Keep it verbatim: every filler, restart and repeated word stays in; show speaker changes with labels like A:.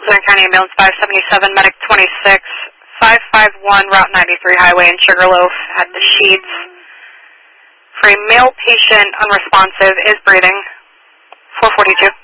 A: Southern County Ambulance five seventy-seven, Medic twenty-six, five five one, Route ninety-three Highway in Sugarloaf at the Sheets. For a male patient, unresponsive, is breathing. four forty-two.